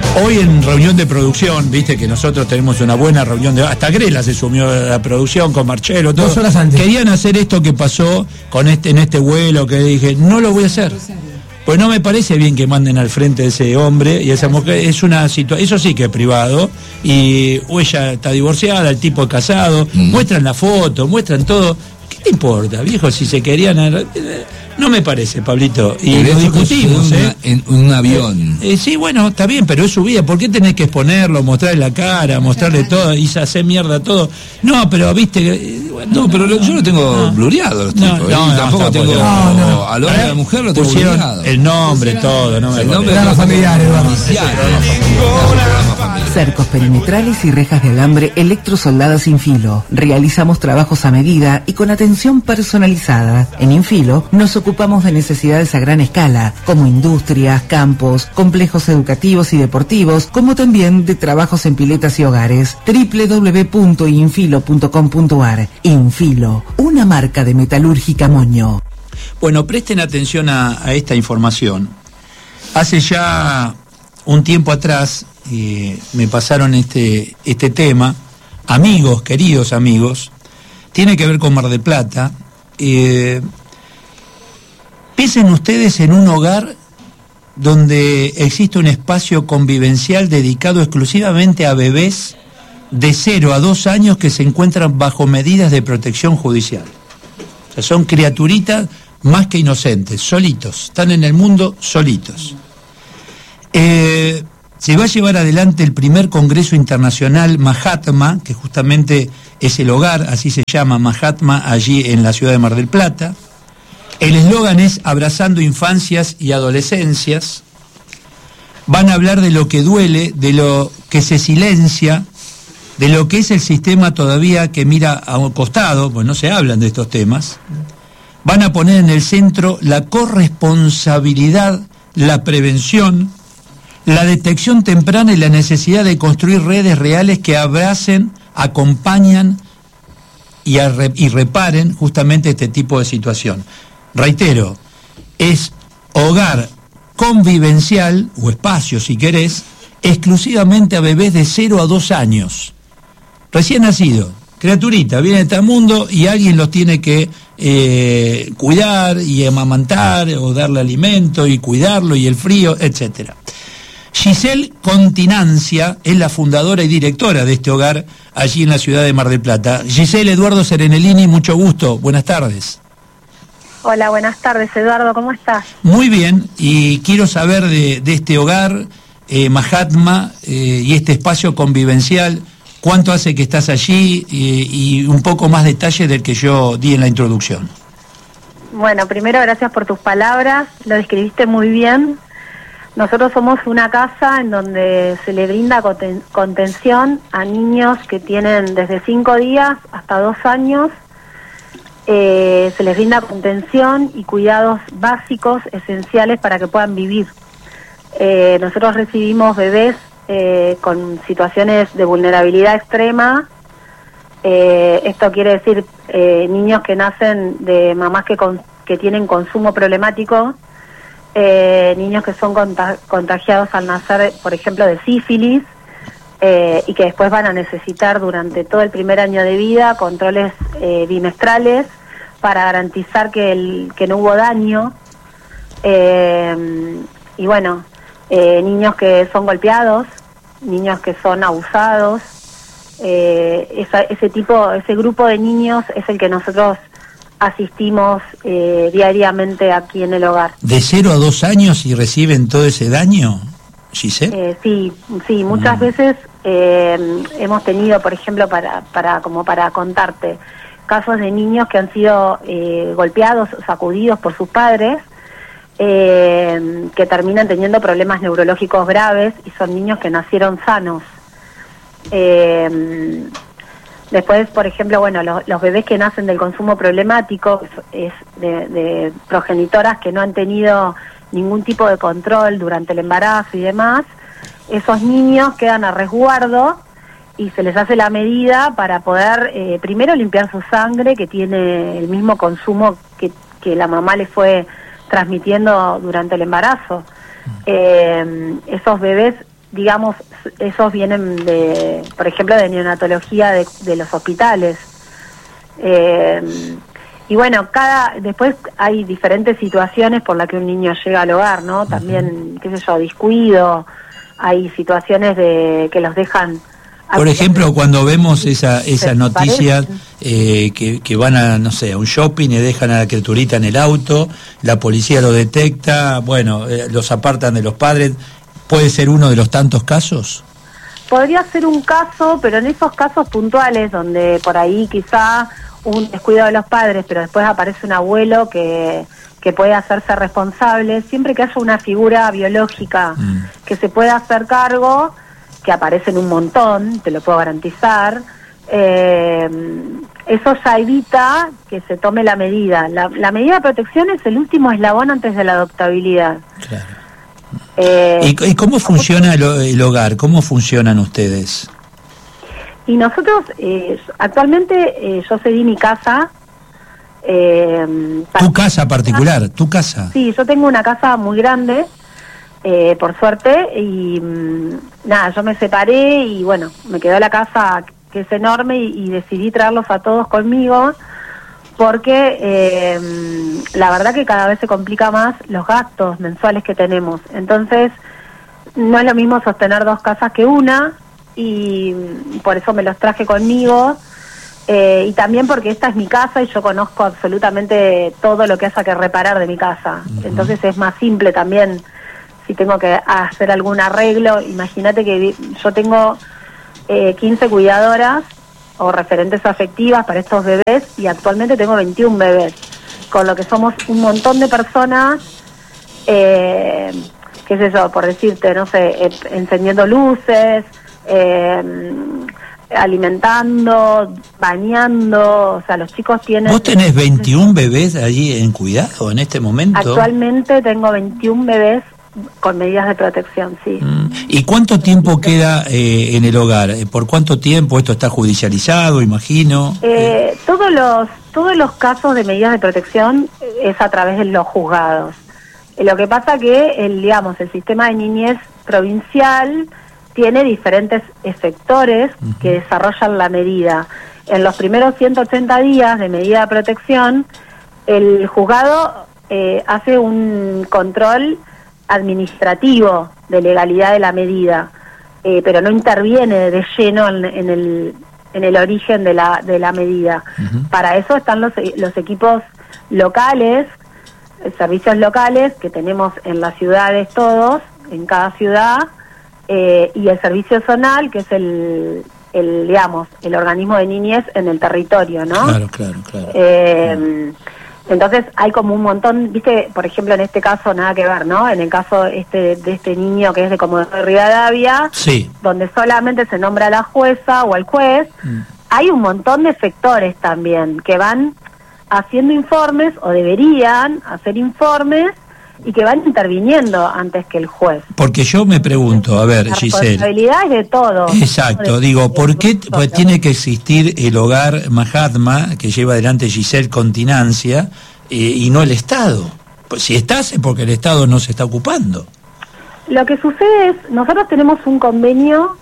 Hoy en reunión de producción, viste que nosotros tenemos una buena reunión hasta Grela se sumió a la producción con Marchelo, todo. 2 horas antes. Querían hacer esto que pasó en este vuelo, que dije, no lo voy a hacer. Pues no me parece bien que manden al frente a ese hombre y a esa mujer. Es una situación, eso sí que es privado. Y ella está divorciada, el tipo es casado, muestran la foto, muestran todo. ¿Qué te importa, viejo, si se querían? No me parece, Pablito. Y lo discutimos, en un avión. Sí, bueno, está bien, pero es su vida. ¿Por qué tenés que exponerlo, mostrarle la cara, mostrarle todo y se hace mierda todo? No, pero viste. No, pero yo lo tengo blureado los tipos. Tampoco tengo. A lo de la mujer lo tengo blureado. El nombre, todo, ¿no? El nombre de los familiares, Cercos perimetrales y rejas de alambre electrosoldadas Infilo. Realizamos trabajos a medida y con atención personalizada. En Infilo nos ocupamos de necesidades a gran escala, como industrias, campos, complejos educativos y deportivos, como también de trabajos en piletas y hogares. www.infilo.com.ar. Infilo, una marca de metalúrgica Moño. Bueno, presten atención a esta información. Hace ya un tiempo atrás me pasaron este tema, amigos, queridos amigos, tiene que ver con Mar del Plata. Piensen ustedes en un hogar donde existe un espacio convivencial dedicado exclusivamente a bebés de 0 a 2 años que se encuentran bajo medidas de protección judicial. O sea, son criaturitas más que inocentes, solitos, están en el mundo solitos. Se va a llevar adelante el primer Congreso Internacional Mahatma, que justamente es el hogar, así se llama Mahatma, allí en la ciudad de Mar del Plata. El eslogan es Abrazando Infancias y Adolescencias. Van a hablar de lo que duele, de lo que se silencia, de lo que es el sistema todavía que mira a un costado, pues no se hablan de estos temas. Van a poner en el centro la corresponsabilidad, la prevención, la detección temprana y la necesidad de construir redes reales que abracen, acompañan y reparen justamente este tipo de situación. Reitero, es hogar convivencial, o espacio si querés, exclusivamente a bebés de 0 a 2 años. Recién nacido, criaturita, viene a este mundo y alguien los tiene que cuidar y amamantar o darle alimento y cuidarlo y el frío, etcétera. Giselle Continancia es la fundadora y directora de este hogar allí en la ciudad de Mar del Plata. Giselle, Eduardo Serenellini, mucho gusto, buenas tardes. Hola, buenas tardes, Eduardo, ¿cómo estás? Muy bien, y quiero saber de este hogar, Mahatma, y este espacio convivencial, cuánto hace que estás allí y un poco más detalle del que yo di en la introducción. Bueno, primero gracias por tus palabras, lo describiste muy bien. Nosotros somos una casa en donde se le brinda contención a niños que tienen desde 5 días hasta 2 años. Se les brinda contención y cuidados básicos, esenciales para que puedan vivir. Nosotros recibimos bebés con situaciones de vulnerabilidad extrema. Esto quiere decir niños que nacen de mamás que tienen consumo problemático, niños que son contagiados al nacer, por ejemplo, de sífilis, y que después van a necesitar durante todo el primer año de vida controles bimestrales para garantizar que no hubo daño, y bueno, niños que son golpeados, niños que son abusados, ese grupo de niños es el que nosotros asistimos diariamente aquí en el hogar. ¿De 0 a 2 años y reciben todo ese daño, Giselle? Sí, muchas veces hemos tenido, por ejemplo, para contarte, casos de niños que han sido golpeados, sacudidos por sus padres, que terminan teniendo problemas neurológicos graves y son niños que nacieron sanos. Después, por ejemplo, bueno, los bebés que nacen del consumo problemático es de progenitoras que no han tenido ningún tipo de control durante el embarazo y demás. Esos niños quedan a resguardo y se les hace la medida para poder primero limpiar su sangre, que tiene el mismo consumo que la mamá le fue transmitiendo durante el embarazo. Esos bebés digamos, esos vienen de, por ejemplo, de neonatología de los hospitales. Y bueno, después hay diferentes situaciones por las que un niño llega al hogar, ¿no? También, qué sé yo, descuido, hay situaciones que los dejan... Por ejemplo, cuando vemos esas noticias que van a, no sé, a un shopping y dejan a la criaturita en el auto, la policía lo detecta, bueno, los apartan de los padres, ¿puede ser uno de los tantos casos? Podría ser un caso, pero en esos casos puntuales, donde por ahí quizá un descuido de los padres, pero después aparece un abuelo que puede hacerse responsable, siempre que haya una figura biológica que se pueda hacer cargo, que aparecen un montón, te lo puedo garantizar, eso ya evita que se tome la medida. La medida de protección es el último eslabón antes de la adoptabilidad. Claro. ¿Y cómo funciona el hogar? ¿Cómo funcionan ustedes? Y nosotros, actualmente, yo cedí mi casa. ¿Tu casa particular? ¿Tu casa? Sí, yo tengo una casa muy grande, por suerte, y nada, yo me separé y bueno, me quedó la casa que es enorme y decidí traerlos a todos conmigo porque la verdad que cada vez se complica más los gastos mensuales que tenemos. Entonces, no es lo mismo sostener dos casas que una y por eso me los traje conmigo. Y también porque esta es mi casa y yo conozco absolutamente todo lo que haya que reparar de mi casa. Entonces es más simple también si tengo que hacer algún arreglo. Imagínate que yo tengo 15 cuidadoras o referentes afectivas para estos bebés y actualmente tengo 21 bebés, con lo que somos un montón de personas, qué sé yo, por decirte, no sé, encendiendo luces, alimentando, bañando, o sea, los chicos tienen... ¿Vos tenés 21 bebés allí en cuidado en este momento? Actualmente tengo 21 bebés con medidas de protección, sí. ¿Y cuánto tiempo queda en el hogar? ¿Por cuánto tiempo? ¿Esto está judicializado, imagino? Todos los casos de medidas de protección es a través de los juzgados. Lo que pasa que el sistema de niñez provincial tiene diferentes efectores que desarrollan la medida. En los primeros 180 días de medida de protección, el juzgado hace un control administrativo de legalidad de la medida, pero no interviene de lleno en el origen de la medida. Para eso están los equipos locales, servicios locales que tenemos en las ciudades todos, en cada ciudad, y el servicio zonal, que es el organismo de niñez en el territorio, ¿no? Claro. Entonces hay como un montón, viste, por ejemplo en este caso nada que ver, ¿no? En el caso de este niño que es de Comodoro de Rivadavia, sí, donde solamente se nombra a la jueza o al juez, hay un montón de efectores también que van haciendo informes o deberían hacer informes y que van interviniendo antes que el juez. Porque yo me pregunto, a ver, Giselle... La responsabilidad es de todos. Exacto, digo, ¿por qué tiene que existir el hogar Mahatma que lleva adelante Giselle Continancia y no el Estado? Pues si estás es porque el Estado no se está ocupando. Lo que sucede es, nosotros tenemos un convenio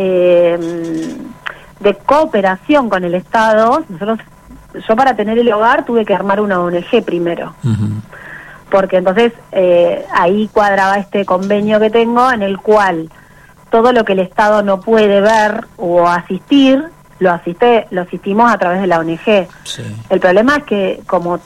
de cooperación con el Estado. Yo para tener el hogar tuve que armar una ONG primero. Porque entonces ahí cuadraba este convenio que tengo en el cual todo lo que el Estado no puede ver o asistir, lo asistimos a través de la ONG. Sí. El problema es que como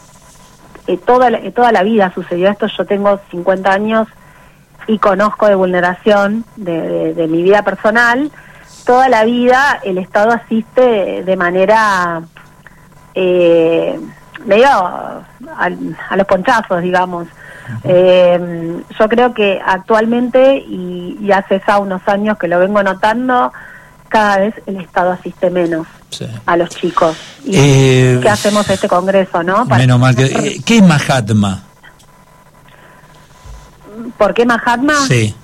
toda la vida sucedió esto, yo tengo 50 años y conozco de vulneración de mi vida personal, toda la vida el Estado asiste de manera... medio a los ponchazos, digamos. Yo creo que actualmente, y hace ya unos años que lo vengo notando, cada vez el Estado asiste menos a los chicos. Y ¿qué hacemos este congreso, no? Menos mal que... ¿Qué es Mahatma? ¿Por qué Mahatma? Sí.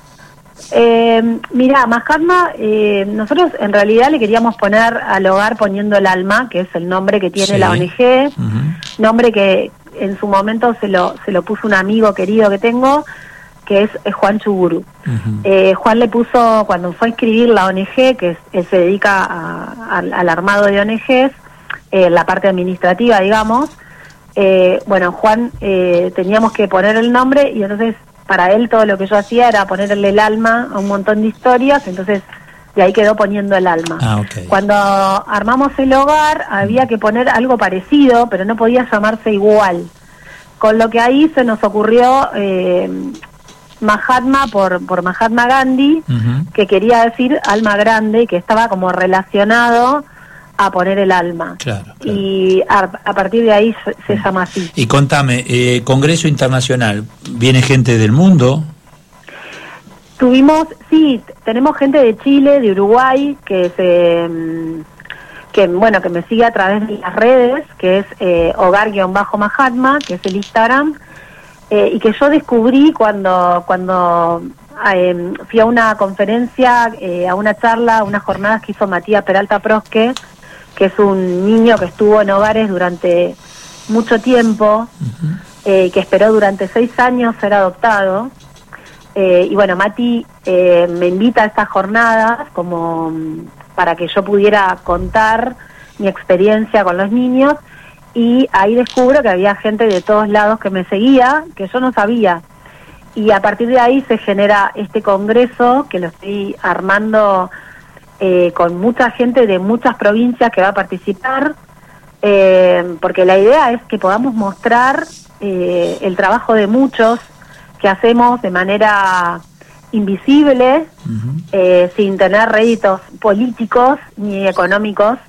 Mira, Mahatma, nosotros en realidad le queríamos poner al hogar poniendo el alma, que es el nombre que tiene la ONG, nombre que en su momento se lo puso un amigo querido que tengo, que es Juan Chuguru. Juan le puso, cuando fue a inscribir la ONG, que él se dedica al armado de ONGs, la parte administrativa, digamos, Juan, teníamos que poner el nombre, y entonces para él todo lo que yo hacía era ponerle el alma a un montón de historias, entonces de ahí quedó poniendo el alma. Okay. Cuando armamos el hogar había que poner algo parecido, pero no podía llamarse igual. Con lo que ahí se nos ocurrió Mahatma por Mahatma Gandhi, que quería decir alma grande, y que estaba como relacionado a poner el alma. Claro. Y a partir de ahí se llama así. Y contame, Congreso Internacional, ¿viene gente del mundo? Tenemos gente de Chile, de Uruguay, que me sigue a través de las redes, que es hogar-mahatma, que es el Instagram, y que yo descubrí cuando fui a una conferencia, a una charla, a unas jornadas que hizo Matías Peralta Prosque, que es un niño que estuvo en hogares durante mucho tiempo, que esperó durante 6 años ser adoptado. Mati me invita a estas jornadas como para que yo pudiera contar mi experiencia con los niños, y ahí descubro que había gente de todos lados que me seguía, que yo no sabía, y a partir de ahí se genera este congreso, que lo estoy armando con mucha gente de muchas provincias que va a participar, porque la idea es que podamos mostrar el trabajo de muchos que hacemos de manera invisible, sin tener réditos políticos ni económicos.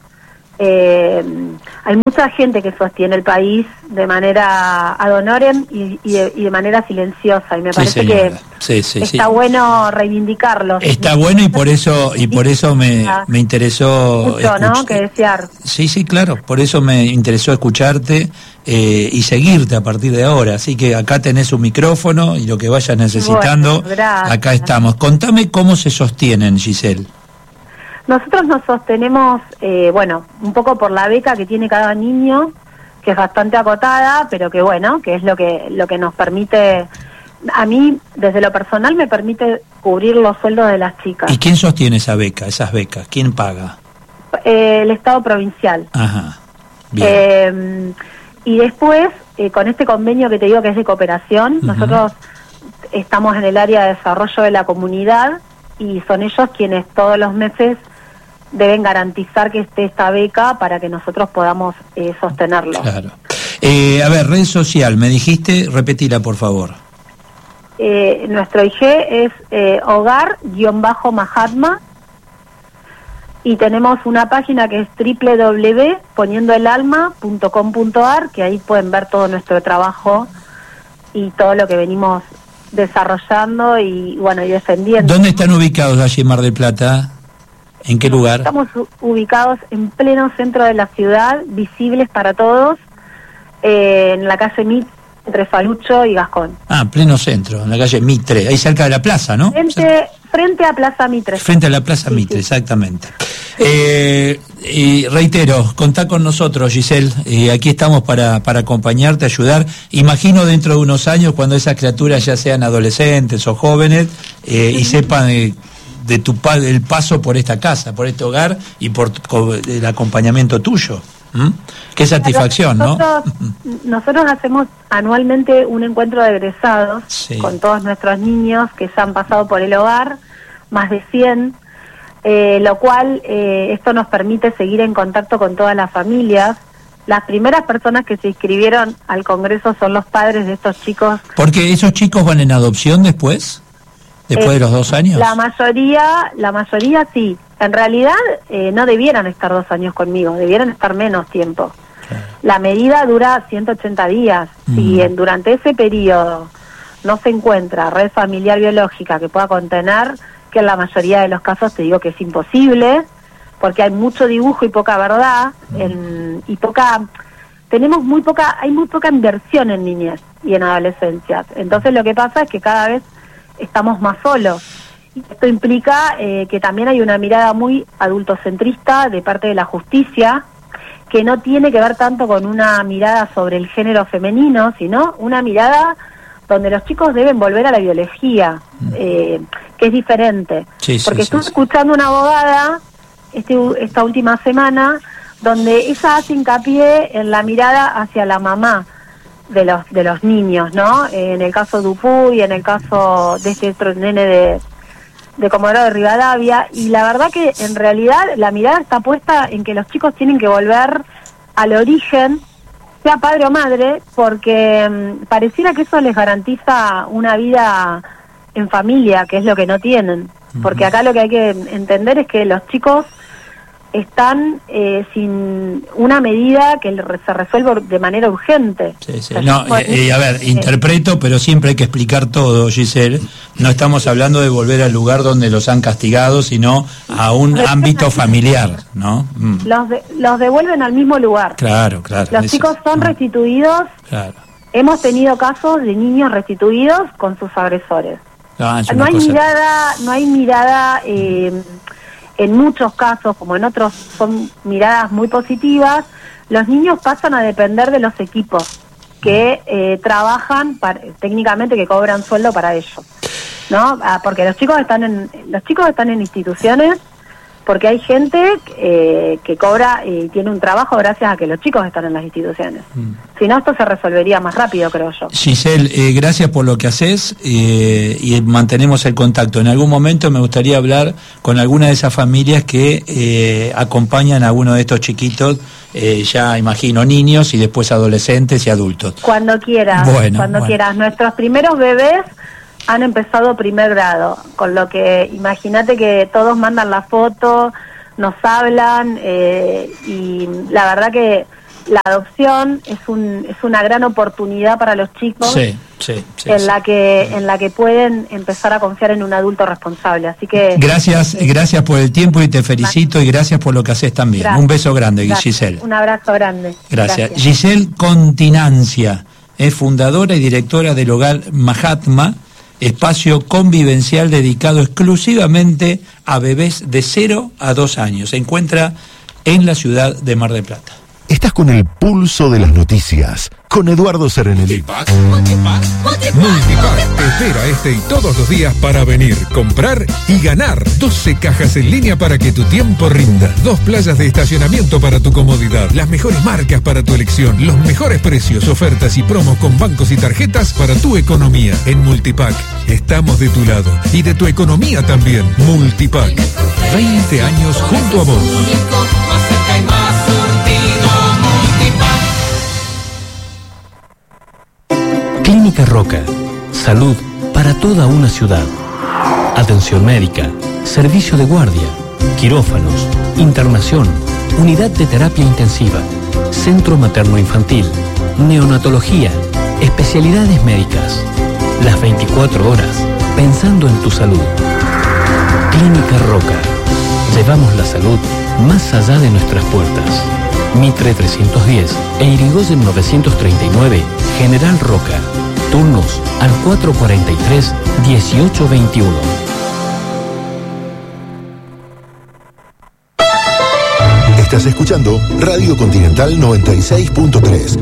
Hay mucha gente que sostiene el país de manera ad honorem y de manera silenciosa, y me parece que está bueno reivindicarlos. Está bueno, y por eso me interesó mucho, ¿no?, que desear. Sí, claro, por eso me interesó escucharte y seguirte a partir de ahora. Así que acá tenés un micrófono, y lo que vayas necesitando, acá estamos. Contame cómo se sostienen, Giselle. Nosotros nos sostenemos, un poco por la beca que tiene cada niño, que es bastante acotada, pero que es lo que nos permite, a mí, desde lo personal, me permite cubrir los sueldos de las chicas. ¿Y quién sostiene esas becas? ¿Quién paga? El Estado provincial. Ajá, bien. Y después, con este convenio que te digo que es de cooperación, nosotros estamos en el área de desarrollo de la comunidad, y son ellos quienes todos los meses deben garantizar que esté esta beca para que nosotros podamos sostenerlo. Claro. A ver, red social, me dijiste, repetila por favor. Nuestro IG es hogar-mahatma, y tenemos una página que es www.poniendoelalma.com.ar, que ahí pueden ver todo nuestro trabajo y todo lo que venimos desarrollando y defendiendo. ¿Dónde están ubicados allí en Mar del Plata? ¿En qué lugar? Estamos ubicados en pleno centro de la ciudad, visibles para todos, en la calle Mitre, entre Falucho y Gascón. Pleno centro, en la calle Mitre, ahí cerca de la plaza, ¿no? Frente a Plaza Mitre. Frente a la Plaza Mitre, exactamente. Y reitero, contá con nosotros, Giselle, aquí estamos para acompañarte, ayudar. Imagino dentro de unos años, cuando esas criaturas ya sean adolescentes o jóvenes, y sepan el paso por esta casa, por este hogar, y por el acompañamiento tuyo. Qué satisfacción, nosotros hacemos anualmente un encuentro de egresados con todos nuestros niños que ya han pasado por el hogar, más de 100, lo cual esto nos permite seguir en contacto con todas las familias. Las primeras personas que se inscribieron al Congreso son los padres de estos chicos. ¿Porque esos chicos van en adopción después de los 2 años? La mayoría sí. En realidad no debieran estar 2 años conmigo, debieran estar menos tiempo. Claro. La medida dura 180 días. Si durante ese periodo no se encuentra red familiar biológica que pueda contener, que en la mayoría de los casos te digo que es imposible, porque hay mucho dibujo y poca verdad, hay muy poca inversión en niñez y en adolescencia. Entonces lo que pasa es que cada vez estamos más solos. Esto implica que también hay una mirada muy adultocentrista de parte de la justicia, que no tiene que ver tanto con una mirada sobre el género femenino, sino una mirada donde los chicos deben volver a la biología, que es diferente. Porque estuve escuchando una abogada esta última semana donde ella hace hincapié en la mirada hacia la mamá de los niños, ¿no? En el caso de Dupuy, en el caso de este otro nene de Comodoro de Rivadavia, y la verdad que en realidad la mirada está puesta en que los chicos tienen que volver al origen, sea padre o madre, porque pareciera que eso les garantiza una vida en familia, que es lo que no tienen. Porque acá lo que hay que entender es que los chicos están sin una medida que se resuelva de manera urgente. Interpreto, pero siempre hay que explicar todo, Giselle. No estamos hablando de volver al lugar donde los han castigado, sino a un ámbito familiar, ¿no? Los devuelven al mismo lugar. Claro. Los chicos son restituidos. Claro. Hemos tenido casos de niños restituidos con sus agresores. No hay mirada en muchos casos, como en otros son miradas muy positivas. Los niños pasan a depender de los equipos que trabajan técnicamente, que cobran sueldo para ello, ¿no? Porque los chicos están en instituciones, porque hay gente que cobra y tiene un trabajo gracias a que los chicos están en las instituciones. Si no, esto se resolvería más rápido, creo yo. Giselle, gracias por lo que haces y mantenemos el contacto. En algún momento me gustaría hablar con alguna de esas familias que acompañan a alguno de estos chiquitos, ya imagino niños y después adolescentes y adultos. Cuando quieras, quieras. Nuestros primeros bebés han empezado primer grado, con lo que imagínate que todos mandan la foto, nos hablan, y la verdad que la adopción es una gran oportunidad para los chicos, en la que pueden empezar a confiar en un adulto responsable. Así que gracias por el tiempo y te felicito, y gracias por lo que haces también. Gracias. Un beso grande, Giselle. Un abrazo grande. Gracias. Giselle Continancia es fundadora y directora del Hogar Mahatma, espacio convivencial dedicado exclusivamente a bebés de 0 a 2 años. Se encuentra en la ciudad de Mar del Plata. Estás con el pulso de las noticias, con Eduardo Serenelli. Multipack te espera y todos los días para venir, comprar y ganar. 12 cajas en línea para que tu tiempo rinda. 2 playas de estacionamiento para tu comodidad. Las mejores marcas para tu elección. Los mejores precios, ofertas y promos con bancos y tarjetas para tu economía. En Multipack estamos de tu lado y de tu economía también. Multipack, 20 años junto a vos. Clínica Roca. Salud para toda una ciudad. Atención médica, servicio de guardia, quirófanos, internación, unidad de terapia intensiva, centro materno-infantil, neonatología, especialidades médicas. Las 24 horas pensando en tu salud. Clínica Roca. Llevamos la salud más allá de nuestras puertas. Mitre 310 e Irigoyen 939, General Roca. Turnos al 443-1821. Estás escuchando Radio Continental 96.3.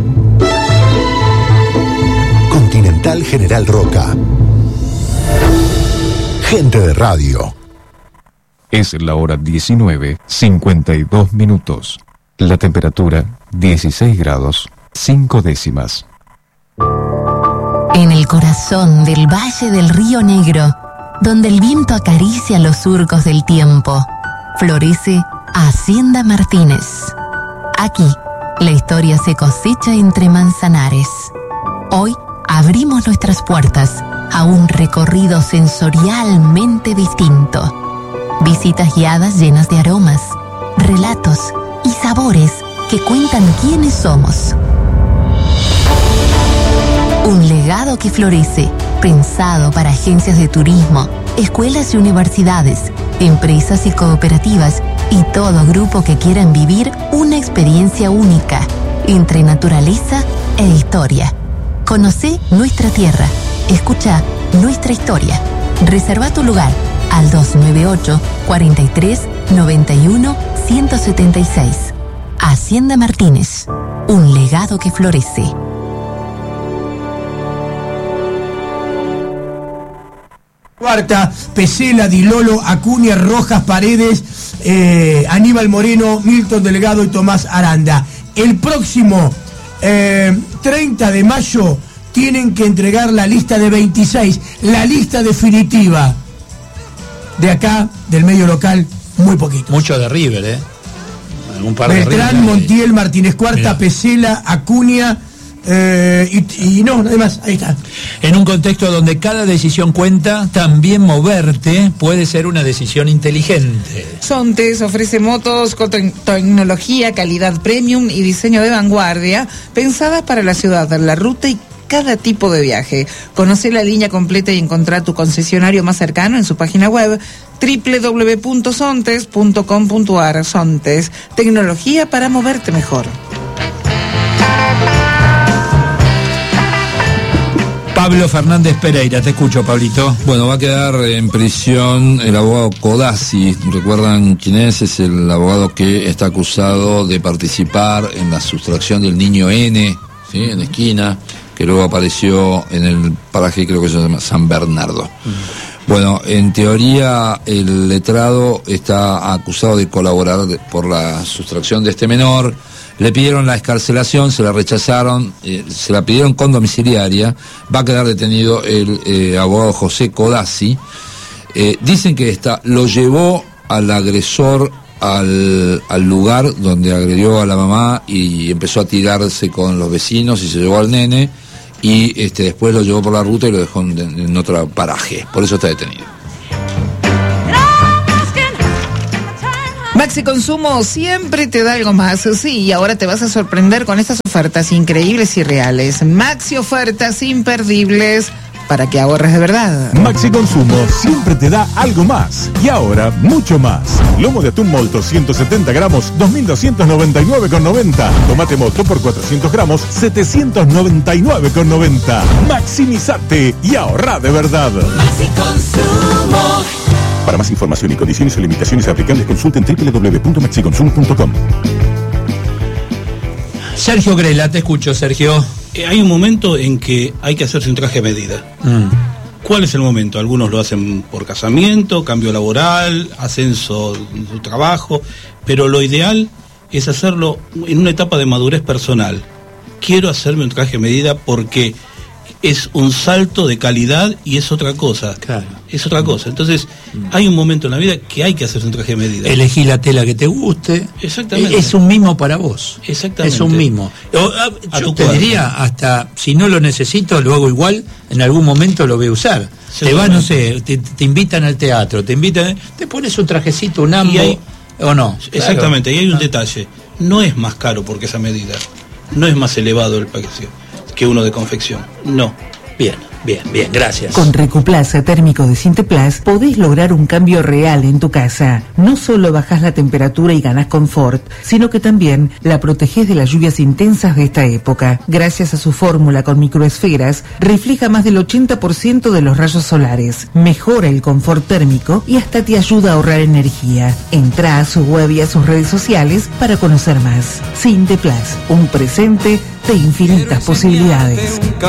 Continental General Roca. Gente de radio. Es la hora 19:52. La temperatura 16 grados 5 décimas. En el corazón del Valle del Río Negro, donde el viento acaricia los surcos del tiempo, florece Hacienda Martínez. Aquí, la historia se cosecha entre manzanares. Hoy abrimos nuestras puertas a un recorrido sensorialmente distinto. Visitas guiadas llenas de aromas, relatos y sabores que cuentan quiénes somos. Un legado que florece, pensado para agencias de turismo, escuelas y universidades, empresas y cooperativas y todo grupo que quieran vivir una experiencia única entre naturaleza e historia. Conocé nuestra tierra, escucha nuestra historia. Reserva tu lugar al 298-43-91-176. Hacienda Martínez, un legado que florece. Cuarta, Pesela, Di Lolo, Acuña, Rojas, Paredes, Aníbal Moreno, Milton Delgado y Tomás Aranda. El próximo 30 de mayo tienen que entregar la lista de 26, la lista definitiva. De acá, del medio local, muy poquito. Mucho de River, Un par de Beltrán, River, Montiel, Martínez Cuarta, mirá. Pesela, Acuña, y no, además, ahí está. En un contexto donde cada decisión cuenta, también moverte puede ser una decisión inteligente. Sontes ofrece motos con tecnología, calidad premium y diseño de vanguardia, pensadas para la ciudad, la ruta y cada tipo de viaje. Conoce la línea completa y encontrar tu concesionario más cercano en su página web www.sontes.com.ar. Sontes, tecnología para moverte mejor. Pablo Fernández Pereira, te escucho, Pablito. Bueno, va a quedar en prisión el abogado Codazzi. ¿Recuerdan quién es? Es el abogado que está acusado de participar en la sustracción del niño N, ¿sí? En la esquina, que luego apareció en el paraje, creo que se llama San Bernardo. Bueno, en teoría el letrado está acusado de colaborar por la sustracción de este menor. Le pidieron la excarcelación, se la rechazaron, se la pidieron con domiciliaria. Va a quedar detenido el abogado José Codazzi. Dicen que lo llevó al agresor al lugar donde agredió a la mamá y empezó a tirarse con los vecinos y se llevó al nene. Y después lo llevó por la ruta y lo dejó en otro paraje. Por eso está detenido. Maxi Consumo siempre te da algo más. Sí, y ahora te vas a sorprender con estas ofertas increíbles y reales. Maxi ofertas imperdibles para que ahorres de verdad. Maxi Consumo siempre te da algo más. Y ahora, mucho más. Lomo de atún molto, 170 gramos, 2.299,90. Tomate molto por 400 gramos, 799,90. Maximizate y ahorra de verdad. Maxi Consumo. Para más información y condiciones o limitaciones aplicables, consulten www.maxiconsumo.com. Sergio Grela, te escucho, Sergio. Hay un momento en que hay que hacerse un traje a medida. ¿Cuál es el momento? Algunos lo hacen por casamiento, cambio laboral, ascenso en su trabajo, pero lo ideal es hacerlo en una etapa de madurez personal. Quiero hacerme un traje a medida porque es un salto de calidad y es otra cosa. Claro. Es otra cosa. Entonces, hay un momento en la vida que hay que hacerse un traje de medida. Elegí la tela que te guste. Exactamente. Es un mimo para vos. Exactamente. Es un mimo. Yo te diría, hasta si no lo necesito, lo hago igual, en algún momento lo voy a usar. Te vas, no sé, te invitan al teatro, te pones un trajecito, un ambo, o no. Exactamente, y hay un detalle. No es más caro porque esa medida. No es más elevado el precio que uno de confección. No. Bien, gracias. Con Recuplaza térmico de Sinteplas podés lograr un cambio real en tu casa. No solo bajás la temperatura y ganás confort, sino que también la protegés de las lluvias intensas de esta época. Gracias a su fórmula con microesferas, refleja más del 80% de los rayos solares, mejora el confort térmico y hasta te ayuda a ahorrar energía. Entrá a su web y a sus redes sociales para conocer más. Sinteplas, un presente de infinitas posibilidades.